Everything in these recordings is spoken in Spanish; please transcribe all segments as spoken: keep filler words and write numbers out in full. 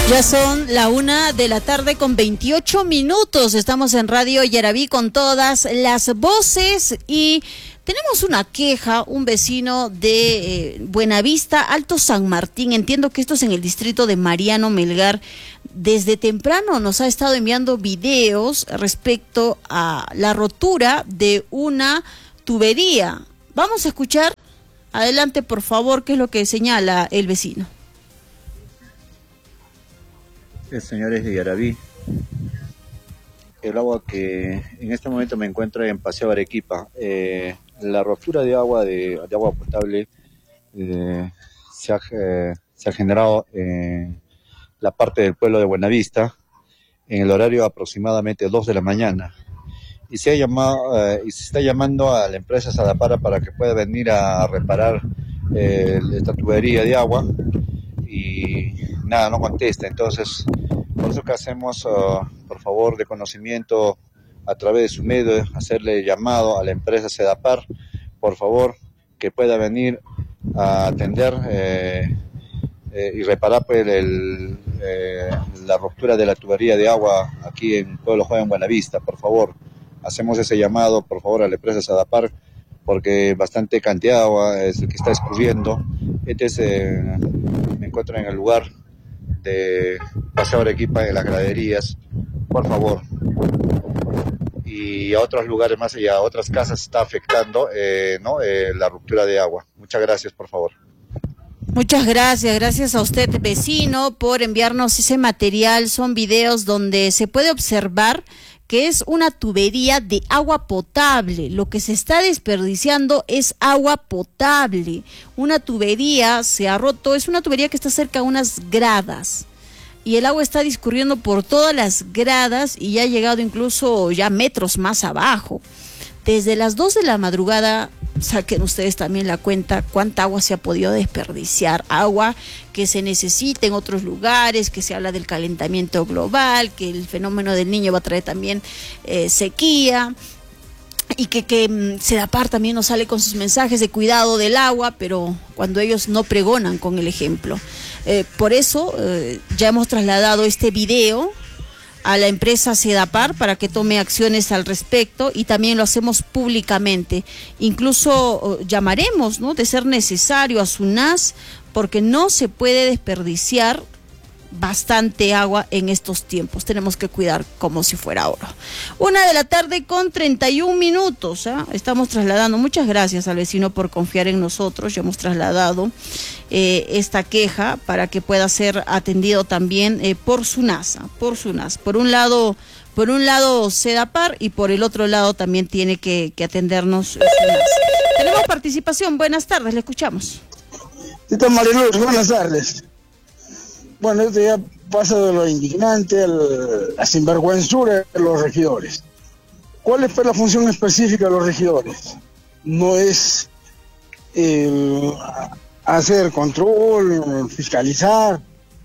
Ya son la una de la tarde con veintiocho minutos. Estamos en Radio Yarabí con todas las voces y tenemos una queja, un vecino de eh, Buenavista, Alto San Martín. Entiendo que esto es en el distrito de Mariano Melgar. Desde temprano nos ha estado enviando videos respecto a la rotura de una tubería. Vamos a escuchar. Adelante, por favor, qué es lo que señala el vecino. Señores de Yarabí, el agua que en este momento me encuentro en Paseo Arequipa, eh, la rotura de agua de, de agua potable eh, se, ha, eh, se ha generado en la parte del pueblo de Buenavista en el horario aproximadamente dos de la mañana y se ha llamado eh, y se está llamando a la empresa Sadapara para que pueda venir a reparar eh, esta tubería de agua y nada, no contesta. Entonces, por eso que hacemos, uh, por favor, de conocimiento a través de su medio, hacerle llamado a la empresa Sedapar, por favor, que pueda venir a atender eh, eh, y reparar pues, el, eh, la ruptura de la tubería de agua aquí en Pueblo Joven Buenavista, por favor. Hacemos ese llamado, por favor, a la empresa Sedapar, porque bastante cantidad de agua es el que está escurriendo. Este es, eh, me encuentro en el lugar de Paseo Arequipa, en las graderías, por favor. Y a otros lugares más y a otras casas está afectando eh, ¿no? eh, la ruptura de agua. Muchas gracias, por favor. Muchas gracias, gracias a usted, vecino, por enviarnos ese material. Son videos donde se puede observar que es una tubería de agua potable. Lo que se está desperdiciando es agua potable. Una tubería se ha roto, es una tubería que está cerca de unas gradas. Y el agua está discurriendo por todas las gradas y ya ha llegado incluso ya metros más abajo. Desde las dos de la madrugada, saquen ustedes también la cuenta cuánta agua se ha podido desperdiciar, agua que se necesita en otros lugares, que se habla del calentamiento global, que el fenómeno del Niño va a traer también eh, sequía, y que, que Sedapar también nos sale con sus mensajes de cuidado del agua, pero cuando ellos no pregonan con el ejemplo. Eh, por eso eh, ya hemos trasladado este video a la empresa Sedapar para que tome acciones al respecto y también lo hacemos públicamente. Incluso uh, llamaremos, ¿no?, de ser necesario a SUNAS, porque no se puede desperdiciar bastante agua en estos tiempos. Tenemos que cuidar como si fuera oro. Una de la tarde con treinta y un minutos. ¿eh? Estamos trasladando. Muchas gracias al vecino por confiar en nosotros. Ya hemos trasladado eh, esta queja para que pueda ser atendido también eh, por SUNAS. Por SUNAS. Por un lado, por un lado Sedapar y por el otro lado también tiene que, que atendernos SUNAS. Tenemos participación. Buenas tardes. Le escuchamos. Tita Mariluz, buenas tardes. Bueno, esto ya pasa de lo indignante a la sinvergüenzura de los regidores. ¿Cuál es la función específica de los regidores? No es eh, hacer control, fiscalizar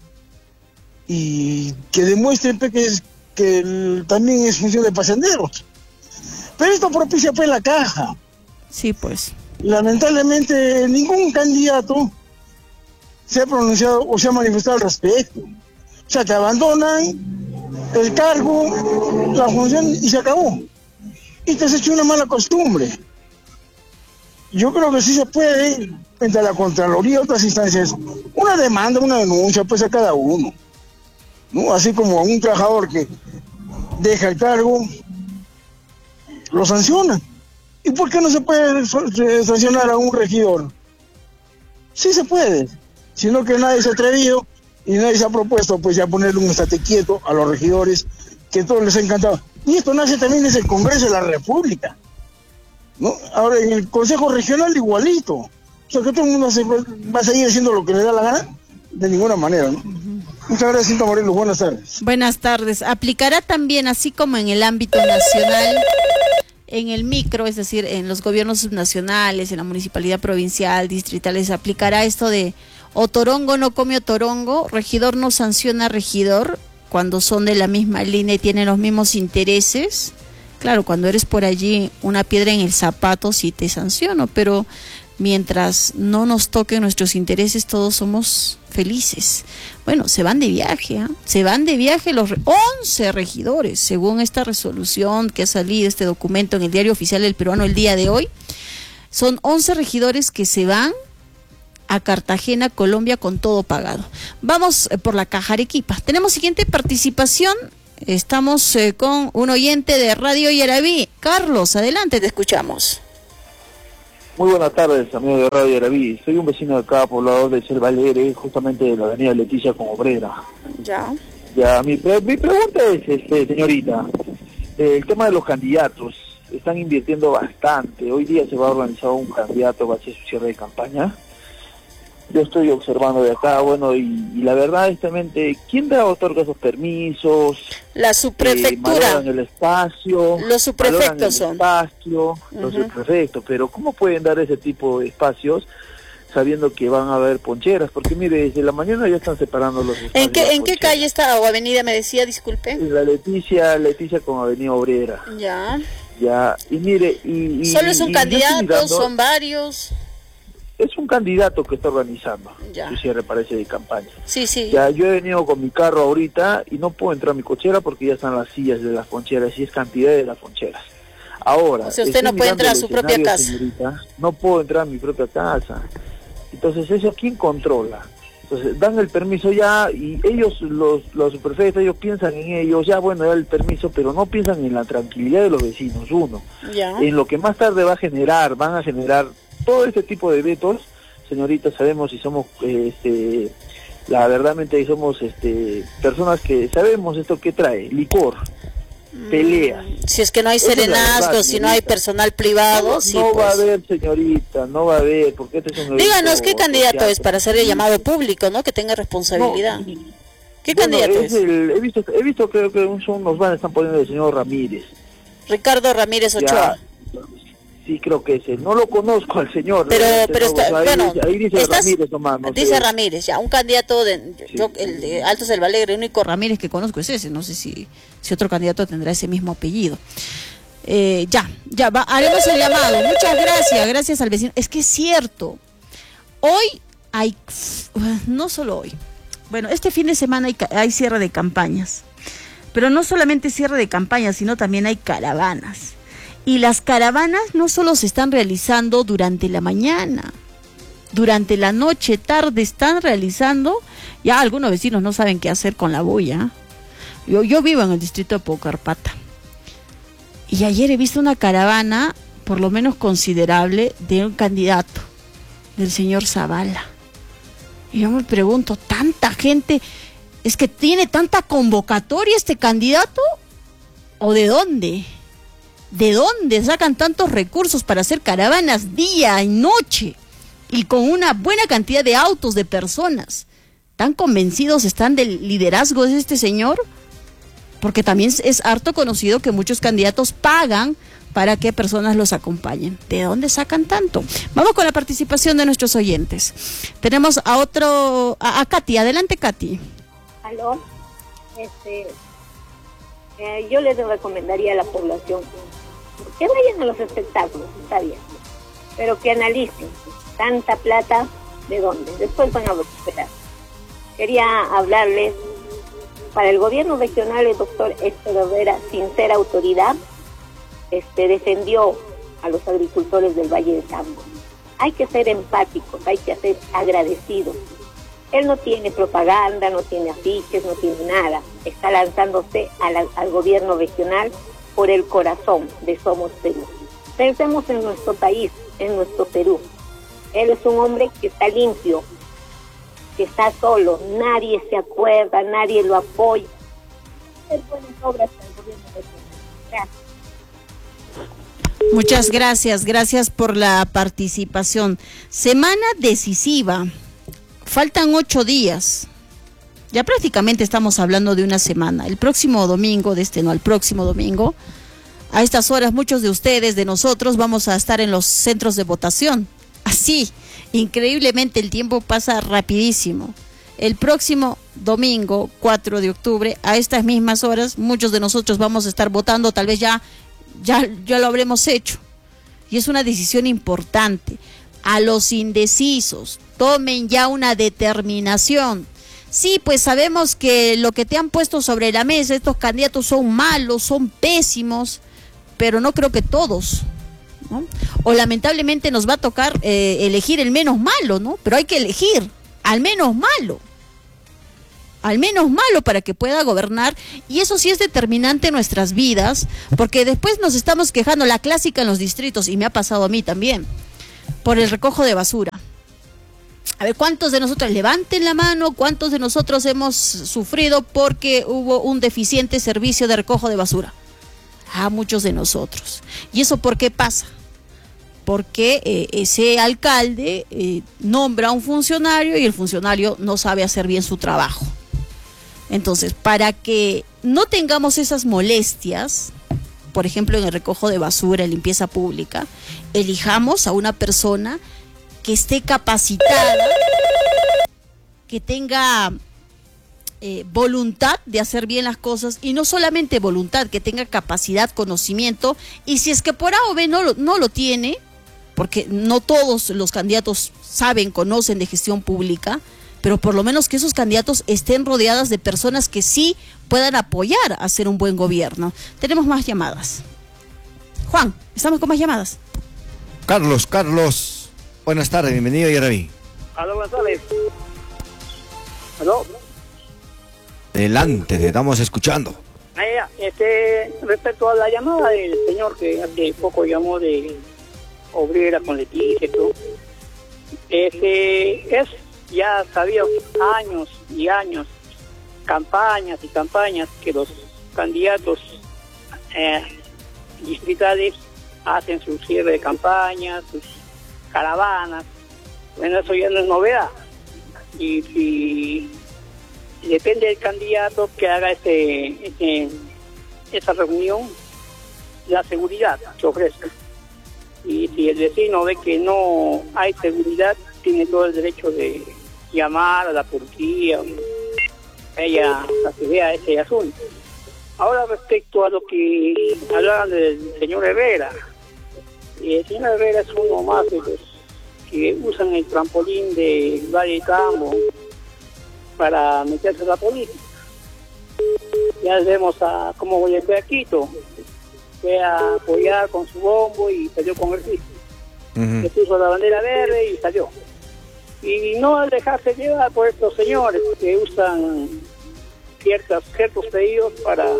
y que demuestren que, es, que el, también es función de pasenderos. Pero esto propicia pues la caja. Sí, pues. Lamentablemente ningún candidato se ha pronunciado o se ha manifestado al respecto. O sea, te abandonan el cargo, la función y se acabó. Y te has hecho una mala costumbre. Yo creo que sí se puede, frente a la Contraloría y otras instancias, una demanda, una denuncia, pues a cada uno. ¿No? Así como a un trabajador que deja el cargo, lo sancionan. ¿Y por qué no se puede sancionar a un regidor? Sí se puede. Sino que nadie se ha atrevido y nadie se ha propuesto pues ya ponerle un estate quieto a los regidores, que a todos les ha encantado. Y esto nace también desde el Congreso de la República, ¿no? Ahora en el Consejo Regional igualito. O sea, que todo el mundo se va a seguir haciendo lo que le da la gana, de ninguna manera, ¿no? Uh-huh. Muchas gracias, Cinta Morelos. Buenas tardes. Buenas tardes. ¿Aplicará también, así como en el ámbito nacional, en el micro, es decir, en los gobiernos subnacionales, en la municipalidad provincial, distritales, aplicará esto de otorongo no come otorongo, regidor no sanciona a regidor cuando son de la misma línea y tienen los mismos intereses? Claro, cuando eres por allí una piedra en el zapato sí te sanciono, pero mientras no nos toquen nuestros intereses, todos somos felices. Bueno, se van de viaje, ¿eh? Se van de viaje los once regidores, según esta resolución que ha salido, este documento en el Diario Oficial del Peruano el día de hoy. Son once regidores que se van a Cartagena, Colombia, con todo pagado. Vamos eh, por la Caja Arequipa. Tenemos siguiente participación. Estamos eh, con un oyente de Radio Yarabí. Carlos, adelante, te escuchamos. Muy buenas tardes, amigos de Radio Yarabí. Soy un vecino de acá, poblador de Selva Alegre, justamente de la avenida Leticia con Obrera. Ya. Ya, mi, pre mi pregunta es, este, señorita, eh, el tema de los candidatos. Están invirtiendo bastante. Hoy día se va a organizar un candidato, va a ser su cierre de campaña. Yo estoy observando de acá, bueno, y, y la verdad, justamente, ¿quién da otorga esos permisos? La subprefectura. Eh, el espacio. Los subprefectos son. El espacio, uh-huh. Los subprefectos, pero ¿cómo pueden dar ese tipo de espacios sabiendo que van a haber poncheras? Porque mire, desde la mañana ya están separando los espacios. ¿En qué, ¿en qué calle está o avenida me decía, disculpe? En la Leticia, Leticia con Avenida Obrera. Ya. Ya, y mire, y... y ¿Solo es un y candidato? mirando, ¿Son varios? Es un candidato que está organizando Ya. su cierre, parece, de campaña. Sí, sí. Ya, yo he venido con mi carro ahorita y no puedo entrar a mi cochera porque ya están las sillas de las poncheras y es cantidad de las poncheras. Ahora, o sea, usted no puede entrar a su propia casa. Señorita, no puedo entrar a mi propia casa. Entonces, ¿eso quién controla? Entonces, dan el permiso ya y ellos, los, los subprefectos, ellos piensan en ellos, ya bueno, da el permiso, pero no piensan en la tranquilidad de los vecinos, uno. Ya. En lo que más tarde va a generar, van a generar todo este tipo de vetos, señorita, sabemos si somos, eh, este, la verdadmente somos este, personas que sabemos esto que trae, licor, peleas. Si es que no hay Esa es la serenazgos, verdad, si no hay personal privado, no, sí, no pues. va a haber, señorita, no va a haber, porque este es un Díganos evento qué candidato social. es para ser el llamado público, ¿no? Que tenga responsabilidad. No, ¿Qué bueno, candidato es? es? El, he visto, he visto creo que son unos van están poniendo el señor Ramírez. Ricardo Ramírez Ochoa. Ya, sí, creo que es él. No lo conozco al señor. Pero, ¿no? pero no, está, ahí, bueno, ahí dice estás, Ramírez nomás. No dice sé. Ramírez, ya, un candidato de, Sí. yo, el de Alto Selva Alegre, el único Ramírez que conozco es ese, no sé si, si otro candidato tendrá ese mismo apellido. Eh, ya, ya, va, haremos el llamado. Muchas gracias, gracias al vecino. Es que es cierto, hoy hay, no solo hoy, bueno, este fin de semana hay, hay cierre de campañas, pero no solamente cierre de campañas, sino también hay caravanas. Y las caravanas no solo se están realizando durante la mañana, durante la noche, tarde están realizando, ya algunos vecinos no saben qué hacer con la bulla. Yo, yo vivo en el distrito de Pocarpata. Y ayer he visto una caravana, por lo menos considerable, de un candidato, del señor Zavala. Y yo me pregunto, ¿tanta gente, es que tiene tanta convocatoria este candidato? ¿O de dónde? ¿De dónde sacan tantos recursos para hacer caravanas día y noche? Y con una buena cantidad de autos, de personas. ¿Tan convencidos están del liderazgo de este señor? Porque también es harto conocido que muchos candidatos pagan para que personas los acompañen. ¿De dónde sacan tanto? Vamos con la participación de nuestros oyentes. Tenemos a otro, a, a Katy. Adelante, Katy. Aló. Este, eh, yo les recomendaría a la población que vayan a los espectáculos, está bien, pero que analicen tanta plata, ¿de dónde? Después van a recuperar. Quería hablarles, para el gobierno regional, el doctor Héctor Herrera, sin ser autoridad, este, defendió a los agricultores del Valle de Tambo. Hay que ser empáticos, hay que ser agradecidos. Él no tiene propaganda, no tiene afiches, no tiene nada. Está lanzándose a la, al gobierno regional por el corazón de Somos Perú. Pensemos en nuestro país, en nuestro Perú. Él es un hombre que está limpio, que está solo, nadie se acuerda, nadie lo apoya. Es buenas obras para el gobierno regional. Gracias. Muchas gracias, gracias por la participación. Semana decisiva, faltan ocho días, ya prácticamente estamos hablando de una semana. El próximo domingo, de este no, el próximo domingo, a estas horas muchos de ustedes, de nosotros, vamos a estar en los centros de votación. Así, increíblemente el tiempo pasa rapidísimo. El próximo domingo, cuatro de octubre, a estas mismas horas, muchos de nosotros vamos a estar votando, tal vez ya, ya, ya lo habremos hecho. Y es una decisión importante. a los indecisos, tomen ya una determinación. Sí, pues sabemos que lo que te han puesto sobre la mesa, estos candidatos son malos, son pésimos, pero no creo que todos, ¿no? O lamentablemente nos va a tocar eh, elegir el menos malo, ¿no? Pero hay que elegir al menos malo, al menos malo para que pueda gobernar, y eso sí es determinante en nuestras vidas, porque después nos estamos quejando, la clásica en los distritos, y me ha pasado a mí también, por el recojo de basura. A ver, ¿cuántos de nosotros, levanten la mano, cuántos de nosotros hemos sufrido porque hubo un deficiente servicio de recojo de basura? Ah, muchos de nosotros. ¿Y eso por qué pasa? Porque eh, ese alcalde eh, nombra a un funcionario y el funcionario no sabe hacer bien su trabajo. Entonces, para que no tengamos esas molestias, por ejemplo, en el recojo de basura, en limpieza pública, elijamos a una persona que esté capacitada, que tenga eh, voluntad de hacer bien las cosas, y no solamente voluntad, que tenga capacidad, conocimiento, y si es que por A o B no lo, no lo tiene, porque no todos los candidatos saben, conocen de gestión pública, pero por lo menos que esos candidatos estén rodeados de personas que sí puedan apoyar a hacer un buen gobierno. Tenemos más llamadas. Juan, estamos con más llamadas. Carlos, Carlos. Buenas tardes, bienvenido a Yaraví. Aló, buenas tardes. Aló. Adelante, te estamos escuchando. Ah, ya. Este, respecto a la llamada del señor que hace poco llamó de Obrera con Leticia y todo, este, es ya sabido años y años, campañas y campañas que los candidatos eh, distritales hacen su cierre de campaña, sus caravanas. Bueno, eso ya no es novedad, y si depende del candidato que haga este, este esa reunión, la seguridad que ofrezca, y si el vecino ve que no hay seguridad, tiene todo el derecho de llamar a la policía, ella a que vea ese asunto. Ahora, respecto a lo que hablaban del señor Herrera, el señor Herrera es uno más de los que usan el trampolín de Valle de Tambo para meterse a la política. Ya vemos a cómo voy a a Quito, fue a apoyar con su bombo y salió congresista. Uh-huh. Le puso la bandera verde y salió. Y no dejarse llevar por estos señores que usan ciertas, ciertos pedidos para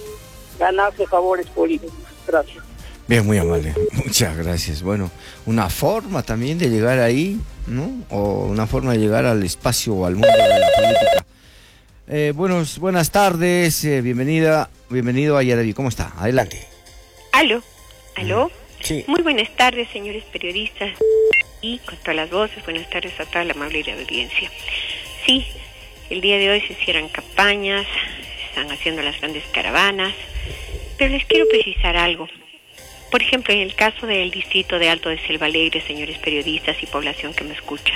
ganarse favores políticos. Gracias. Bien, muy amable. Muchas gracias. Bueno, una forma también de llegar ahí, ¿no? O una forma de llegar al espacio o al mundo de la política. Eh, buenos, buenas tardes, eh, bienvenida, bienvenido a Yaraví. ¿Cómo está? Adelante. Aló, aló. Sí. Muy buenas tardes, señores periodistas, y con todas las voces, buenas tardes a toda la amable audiencia. Sí, el día de hoy se cierran campañas, están haciendo las grandes caravanas, pero les quiero precisar algo. Por ejemplo, en el caso del distrito de Alto de Selva Alegre, señores periodistas y población que me escucha,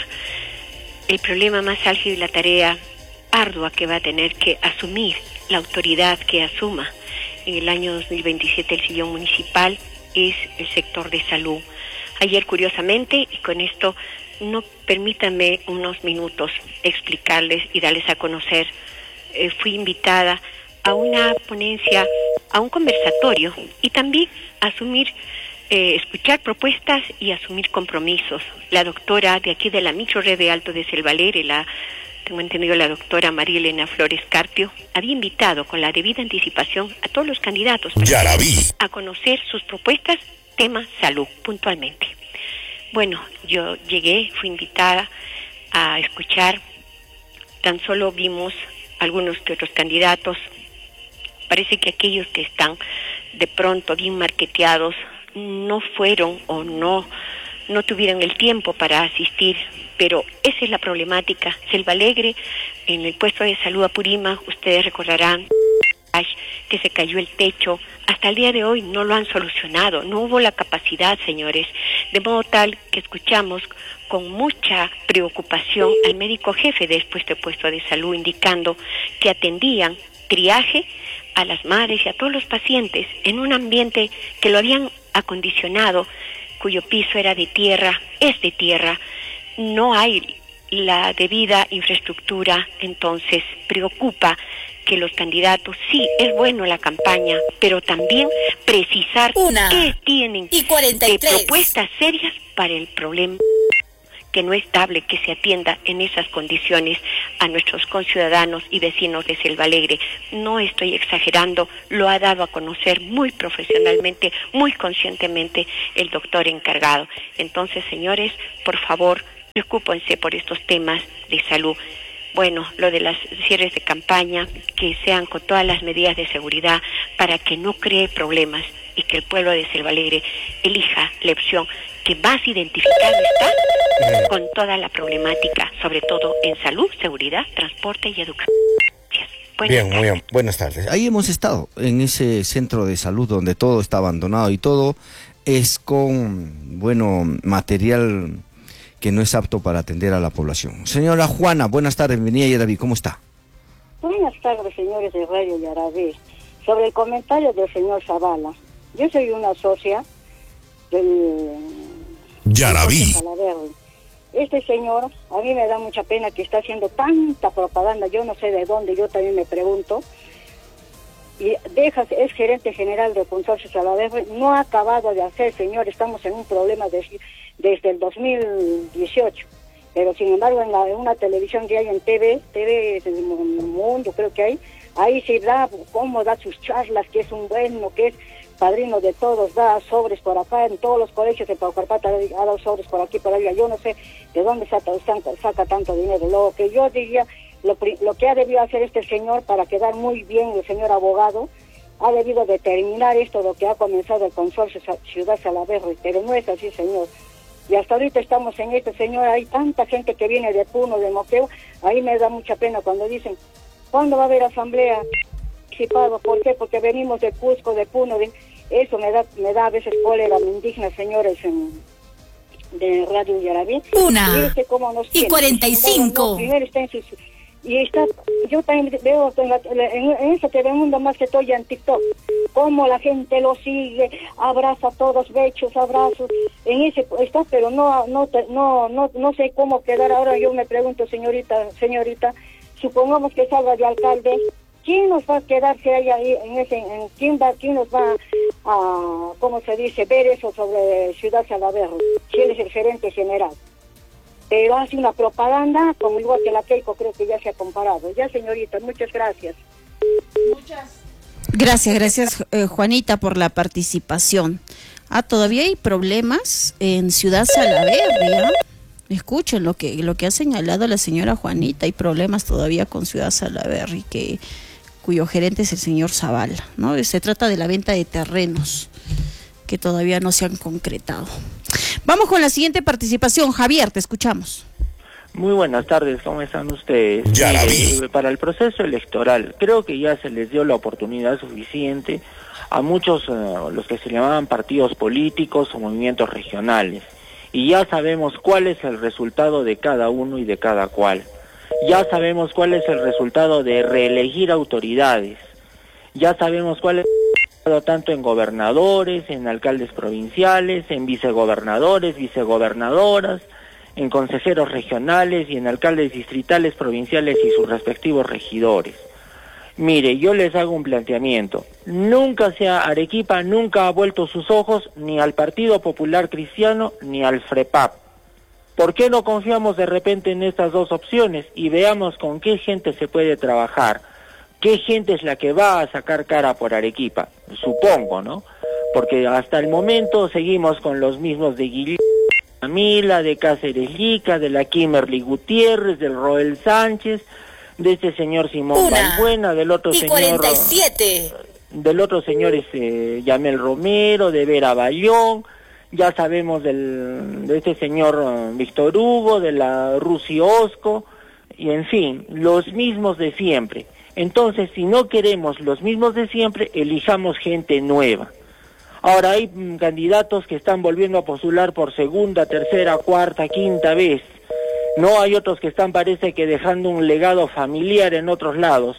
el problema más álgido y la tarea ardua que va a tener que asumir la autoridad que asuma en el año dos mil veintisiete el sillón municipal es el sector de salud. Ayer, curiosamente, y con esto no permítanme unos minutos explicarles y darles a conocer, eh, fui invitada a una ponencia, a un conversatorio, y también a asumir, eh, escuchar propuestas y asumir compromisos. La doctora de aquí de la microred de Alto de Selva Alegre, la tengo entendido la doctora María Elena Flores Carpio, había invitado con la debida anticipación a todos los candidatos para a conocer sus propuestas, tema salud, puntualmente. Bueno, yo llegué, fui invitada a escuchar, tan solo vimos algunos que otros candidatos. Parece que aquellos que están de pronto bien marketeados no fueron o no, no tuvieron el tiempo para asistir, pero esa es la problemática. Selva Alegre, en el puesto de salud Apurímac, ustedes recordarán que se cayó el techo, hasta el día de hoy no lo han solucionado, no hubo la capacidad, señores, de modo tal que escuchamos con mucha preocupación al médico jefe de este puesto de salud indicando que atendían triaje a las madres y a todos los pacientes en un ambiente que lo habían acondicionado cuyo piso era de tierra, es de tierra, no hay la debida infraestructura, entonces preocupa que los candidatos, sí, es bueno la campaña, pero también precisar Una qué tienen y cuarenta y de tres. propuestas serias para el problema, que no es estable que se atienda en esas condiciones a nuestros conciudadanos y vecinos de Selva Alegre. No estoy exagerando, lo ha dado a conocer muy profesionalmente, muy conscientemente el doctor encargado. Entonces, señores, por favor, preocúpense por estos temas de salud. Bueno, lo de las cierres de campaña, que sean con todas las medidas de seguridad para que no cree problemas y que el pueblo de Selva Alegre elija la opción que más identificado está con toda la problemática, sobre todo en salud, seguridad, transporte y educación. Buenas Bien, muy tardes. bien. Buenas tardes. Ahí hemos estado, en ese centro de salud donde todo está abandonado y todo es con, bueno, material que no es apto para atender a la población. Señora Juana, buenas tardes, bienvenida a Yaraví, ¿cómo está? Buenas tardes, señores de Radio Yaraví. Sobre el comentario del señor Zavala, yo soy una socia del Yaraví. Este señor, a mí me da mucha pena que está haciendo tanta propaganda, yo no sé de dónde, yo también me pregunto, y deja, es gerente general del Consorcio Salaverry, no ha acabado de hacer, señor, estamos en un problema de, desde el dos mil dieciocho, pero sin embargo en, la, en una televisión que hay en T V, T V del Mundo creo que hay, ahí se da, cómo da sus charlas, que es un bueno, que es padrino de todos, da sobres por acá, en todos los colegios de Paucarpata ha dado sobres por aquí, por allá, yo no sé de dónde saca, saca, saca tanto dinero. Lo que yo diría, lo, lo que ha debido hacer este señor para quedar muy bien el señor abogado, ha debido determinar esto, lo que ha comenzado el consorcio Ciudad Salaverry, pero no es así, señor. Y hasta ahorita estamos en esto, señor, hay tanta gente que viene de Puno, de Moqueo, ahí me da mucha pena cuando dicen, ¿cuándo va a haber asamblea? ¿Por qué? Porque venimos de Cusco, de Puno, de... eso me da me da a veces cólera, me indigna, señores, en, de Radio Yaraví. Una y, cómo nos y cuarenta y cinco. No, primero está en sus, y está, yo también veo en, la, en, en ese T V Mundo más que todo ya en TikTok, cómo la gente lo sigue, abraza a todos, bechos, abrazos, en ese está, pero no no no no no sé cómo quedar ahora. Yo me pregunto, señorita, señorita, supongamos que salga de alcalde, ¿quién nos va a quedarse ahí, ahí en ese, en, quién va, quién nos va a, cómo se dice, ver eso sobre Ciudad Salaverry? Si él es el gerente general. Pero hace una propaganda, como igual que la Keiko, creo que ya se ha comparado. Ya, señorita, muchas gracias. Muchas gracias, gracias, eh, Juanita, por la participación. Ah, todavía hay problemas en Ciudad Salaverry, ¿eh? Escuchen lo que lo que ha señalado la señora Juanita, hay problemas todavía con Ciudad Salaverry, que cuyo gerente es el señor Zavala, ¿no? Se trata de la venta de terrenos que todavía no se han concretado. Vamos con la siguiente participación. Javier, te escuchamos. Muy buenas tardes, ¿cómo están ustedes? Ya la vi. Eh, para el proceso electoral, creo que ya se les dio la oportunidad suficiente a muchos, uh, los que se llamaban partidos políticos o movimientos regionales. Y ya sabemos cuál es el resultado de cada uno y de cada cual. Ya sabemos cuál es el resultado de reelegir autoridades. Ya sabemos cuál es el resultado tanto en gobernadores, en alcaldes provinciales, en vicegobernadores, vicegobernadoras, en consejeros regionales y en alcaldes distritales, provinciales y sus respectivos regidores. Mire, yo les hago un planteamiento. Nunca sea Arequipa, nunca ha vuelto sus ojos ni al Partido Popular Cristiano ni al FREPAP. ¿Por qué no confiamos de repente en estas dos opciones y veamos con qué gente se puede trabajar? ¿Qué gente es la que va a sacar cara por Arequipa? Supongo, ¿no? Porque hasta el momento seguimos con los mismos de Guillermo Mila, de Cáceres Lica, de la Kimberly Gutiérrez, del Roel Sánchez, de este señor Simón Balbuena, del otro y señor cuarenta y siete. del otro señor este Yamel Romero, de Vera Bayón, ya sabemos del de este señor uh, Víctor Hugo, de la Rusi Osco, y en fin, los mismos de siempre. Entonces, si no queremos los mismos de siempre, elijamos gente nueva. Ahora hay mm, candidatos que están volviendo a postular por segunda, tercera, cuarta, quinta vez. No hay otros que están, parece que dejando un legado familiar en otros lados.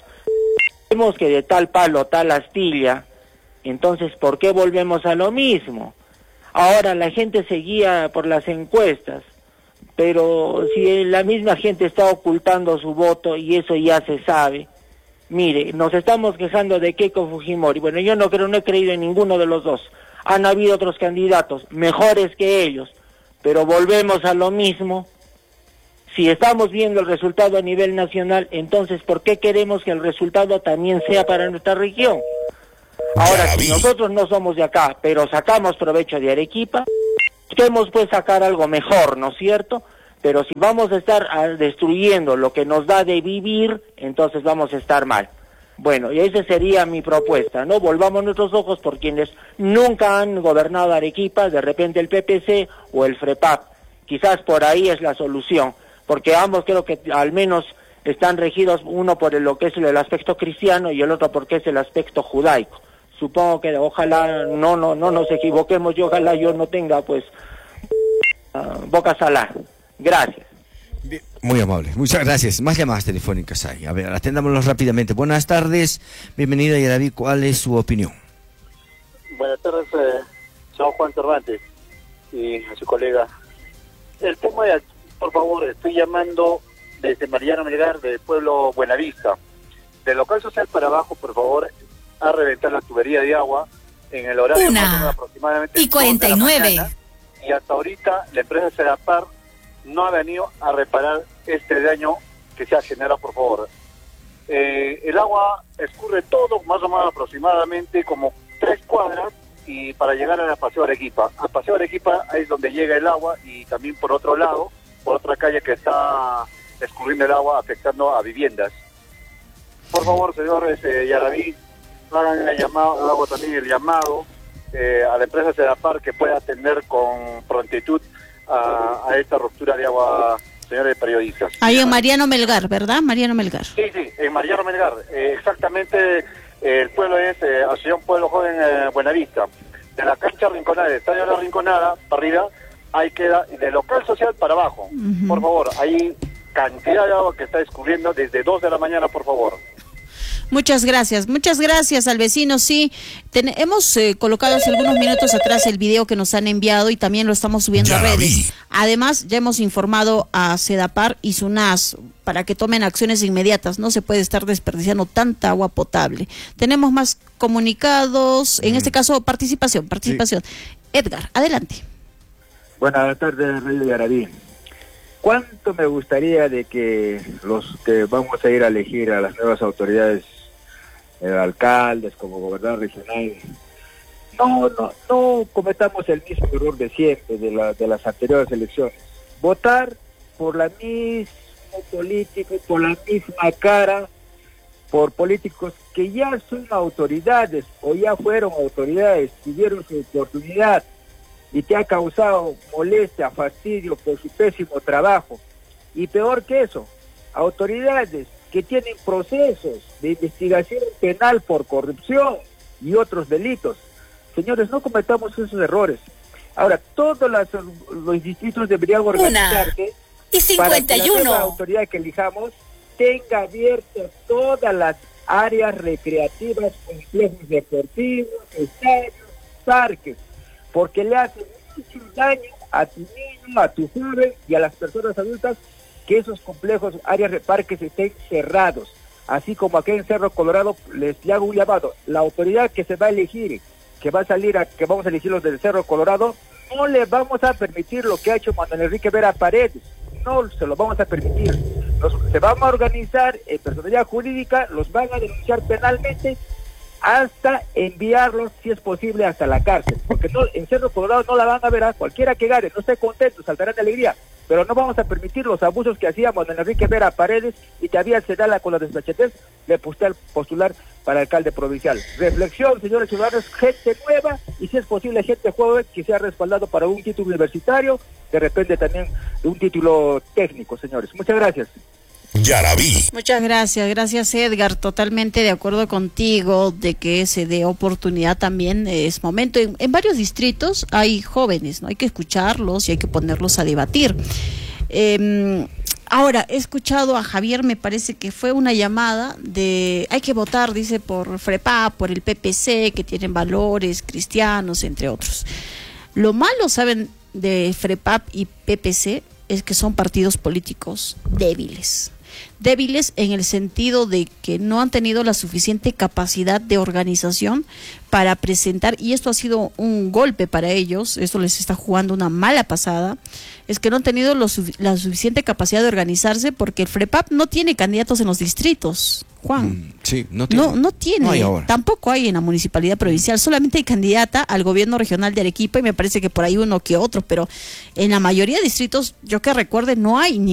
Vemos que de tal palo, tal astilla. Entonces, ¿por qué volvemos a lo mismo? Ahora la gente se guía por las encuestas, pero si la misma gente está ocultando su voto y eso ya se sabe. Mire, nos estamos quejando de Keiko Fujimori. Bueno, yo no creo, no he creído en ninguno de los dos. Han habido otros candidatos mejores que ellos, pero volvemos a lo mismo. Si estamos viendo el resultado a nivel nacional, entonces ¿por qué queremos que el resultado también sea para nuestra región? Ahora, si nosotros no somos de acá, pero sacamos provecho de Arequipa, busquemos pues sacar algo mejor, ¿no es cierto? Pero si vamos a estar a, destruyendo lo que nos da de vivir, entonces vamos a estar mal. Bueno, y esa sería mi propuesta, ¿no? Volvamos nuestros ojos por quienes nunca han gobernado Arequipa, de repente el P P C o el FREPAP. Quizás por ahí es la solución, porque ambos creo que al menos están regidos, uno por lo que es el aspecto cristiano y el otro porque es el aspecto judaico. Supongo que ojalá no no no nos equivoquemos y ojalá yo no tenga pues uh, boca salada. Gracias. Bien, muy amable, muchas gracias. Más llamadas telefónicas hay. A ver, atendámoslos rápidamente. Buenas tardes, bienvenida Yaraví, ¿cuál es su opinión? Buenas tardes, eh, soy Juan Cervantes y a su colega. El tema de, por favor, estoy llamando desde Mariano Melgar, del pueblo Buenavista. Del local social para abajo, por favor, a reventar la tubería de agua en el horario Una aproximadamente y cuarenta y nueve. Y hasta ahorita la empresa Sedapar no ha venido a reparar este daño que se ha generado, por favor. Eh, el agua escurre todo, más o menos aproximadamente como tres cuadras, y para llegar a la Paseo Arequipa. A Paseo Arequipa es donde llega el agua, y también por otro lado, por otra calle que está escurriendo el agua, afectando a viviendas. Por favor, señores eh, Yaraví, hagan el llamado, hago también el llamado eh, a la empresa Sedapar que pueda atender con prontitud A, a esta ruptura de agua, señores periodistas. Ahí en Mariano Melgar, ¿verdad? Mariano Melgar. Sí, sí, en Mariano Melgar. Eh, exactamente, eh, el pueblo es eh, Asociación Pueblo Joven eh, Buenavista. De la cancha Rinconada, del estadio de la Rinconada, para arriba, ahí queda, de local social para abajo. Uh-huh. Por favor, hay cantidad de agua que está escurriendo desde dos de la mañana, por favor. Muchas gracias, muchas gracias al vecino. Sí, ten, hemos eh, colocado hace algunos minutos atrás el video que nos han enviado y también lo estamos subiendo ya a redes. Además, ya hemos informado a Sedapar y SUNAS para que tomen acciones inmediatas. No se puede estar desperdiciando tanta agua potable. Tenemos más comunicados, en mm. este caso participación, participación. Sí. Edgar, adelante. Buenas tardes, Rey de Yaraví. ¿Cuánto me gustaría de que los que vamos a ir a elegir a las nuevas autoridades, eh, alcaldes como gobernador regional, no, no, no cometamos el mismo error de siempre, de, la, de las anteriores elecciones? Votar por la misma política, por la misma cara, por políticos que ya son autoridades o ya fueron autoridades, tuvieron su oportunidad y te ha causado molestia, fastidio por su pésimo trabajo. Y peor que eso, autoridades que tienen procesos de investigación penal por corrupción y otros delitos. Señores, no cometamos esos errores. Ahora, todos las, los distritos deberían organizarse para que la nueva autoridad que elijamos tenga abiertas todas las áreas recreativas, complejos deportivos, estadios, parques, porque le hace mucho daño a tu niño, a tu joven y a las personas adultas que esos complejos, áreas de parques estén cerrados. Así como aquí en Cerro Colorado, les hago un llamado. La autoridad que se va a elegir, que va a salir, a, que vamos a elegir los del Cerro Colorado, no le vamos a permitir lo que ha hecho Manuel Enrique Vera Paredes. No se lo vamos a permitir. Los, se van a organizar en personalidad jurídica, los van a denunciar penalmente hasta enviarlos, si es posible, hasta la cárcel. Porque no, en Cerro Colorado no la van a ver a cualquiera que gane, no esté contento, saltarán de alegría. Pero no vamos a permitir los abusos que hacíamos en Enrique Vera Paredes y todavía se da la con la desfachatez de postular, postular para alcalde provincial. Reflexión, señores ciudadanos, gente nueva y si es posible gente joven que sea respaldado para un título universitario, de repente también de un título técnico, señores. Muchas gracias. Yaraví. Muchas gracias, gracias Edgar, totalmente de acuerdo contigo de que se dé oportunidad también, es momento, en, en varios distritos hay jóvenes, no hay que escucharlos y hay que ponerlos a debatir. Eh, ahora, he escuchado a Javier, me parece que fue una llamada de, hay que votar, dice, por FREPAP, por el P P C, que tienen valores cristianos, entre otros. Lo malo, saben, de FREPAP y P P C es que son partidos políticos débiles. Débiles en el sentido de que no han tenido la suficiente capacidad de organización para presentar, y esto ha sido un golpe para ellos, esto les está jugando una mala pasada, es que no han tenido lo, la suficiente capacidad de organizarse, porque el FREPAP no tiene candidatos en los distritos, Juan. Mm, sí, no tiene. No, no tiene, No hay ahora. tampoco hay en la municipalidad provincial, solamente hay candidata al gobierno regional de Arequipa y me parece que por ahí uno que otro, pero en la mayoría de distritos, yo que recuerde, no hay ni